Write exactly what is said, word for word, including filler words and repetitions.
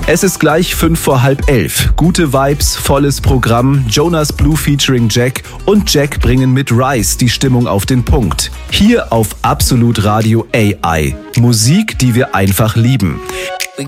Es ist gleich fünf vor halb elf. Gute Vibes, volles Programm. Jonas Blue featuring Jack und Jack bringen mit Rise die Stimmung auf den Punkt. Hier auf Absolut Radio A I. Musik, die wir einfach lieben.